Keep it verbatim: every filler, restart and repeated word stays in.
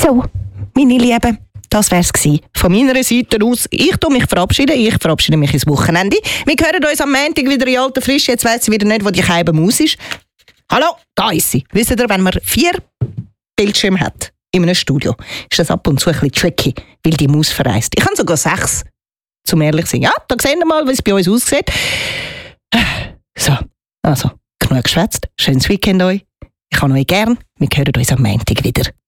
So, meine Lieben, das wär's gewesen. Von meiner Seite aus, ich tu mich verabschieden, ich verabschiede mich ins Wochenende. Wir hören uns am Montag wieder in alter Frische. Jetzt weiss ich wieder nicht, wo die Scheibe Maus ist. Hallo, da ist sie. Wisst ihr, wenn man vier Bildschirme hat in einem Studio, ist das ab und zu ein bisschen tricky, weil die Maus verreist. Ich habe sogar sechs, zum ehrlich sein. Ja, da sehen wir mal, wie es bei uns aussieht. So, also, genug geschwätzt. Schönes Weekend euch. Ich habe euch gern. Wir hören uns am Montag wieder.